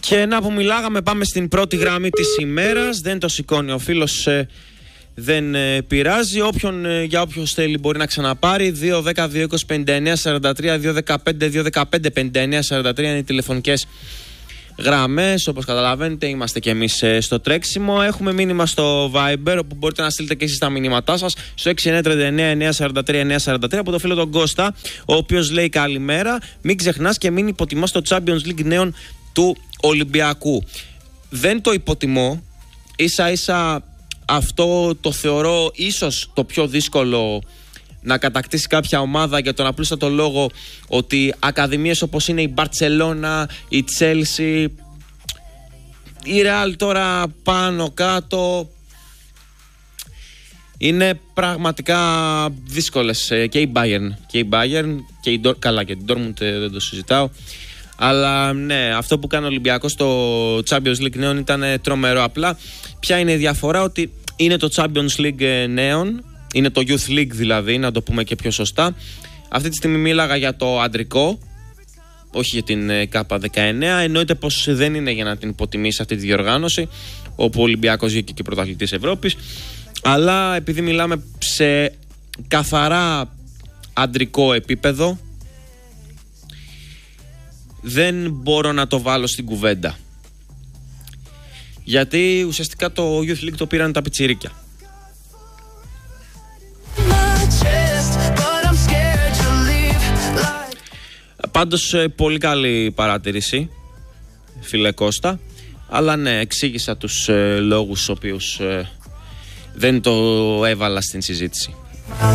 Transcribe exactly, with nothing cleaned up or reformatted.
Και να που μιλάγαμε, πάμε στην πρώτη γραμμή της ημέρας. Δεν το σηκώνει ο φίλος, ε, δεν ε, πειράζει. Όποιον, ε, για όποιος θέλει μπορεί να ξαναπάρει. δύο δέκα δύο είκοσι πενήντα εννέα σαράντα τρία, δύο δεκαπέντε δύο δεκαπέντε πενήντα εννέα σαράντα τρία είναι οι τηλεφωνικές γραμμές. Όπως καταλαβαίνετε, είμαστε και εμείς ε, στο τρέξιμο. Έχουμε μήνυμα στο Viber, όπου μπορείτε να στείλετε και εσείς τα μηνύματά σας στο έξι εννέα τρία εννέα εννέα σαράντα τρία εννέα σαράντα τρία από το φίλο τον Κώστα, ο οποίος λέει καλημέρα. Μην ξεχνάς και μην υποτιμάς το Champions League νέων του Ολυμπιακού. Δεν το υποτιμώ. Ίσα ίσα αυτό το θεωρώ ίσως το πιο δύσκολο να κατακτήσει κάποια ομάδα, για τον απλούστατο λόγο ότι ακαδημίες όπως είναι η Μπαρτσελώνα, η Τσέλσι, η Ρεάλ τώρα πάνω κάτω είναι πραγματικά δύσκολες, και η Bayern και η Bayern και η Dortmund, καλά, και την Dortmund δεν το συζητάω. Αλλά ναι, αυτό που κάνει ο Ολυμπιακός στο Champions League νέων ήταν τρομερό. Απλά ποια είναι η διαφορά? Ότι είναι το Champions League νέων, είναι το Youth League δηλαδή, να το πούμε και πιο σωστά. Αυτή τη στιγμή μίλαγα για το αντρικό, όχι για την Κάπα δεκαεννέα. Εννοείται πως δεν είναι για να την υποτιμήσει αυτή τη διοργάνωση, όπου ο Ολυμπιακός βγήκε και πρωταθλητής Ευρώπης. Αλλά επειδή μιλάμε σε καθαρά αντρικό επίπεδο, δεν μπορώ να το βάλω στην κουβέντα. Γιατί ουσιαστικά το Youth League το πήραν τα πιτσιρίκια. Πάντως πολύ καλή παρατήρηση, φίλε Κώστα. Αλλά ναι, εξήγησα τους ε, λόγους στους οποίους ε, δεν το έβαλα στην συζήτηση.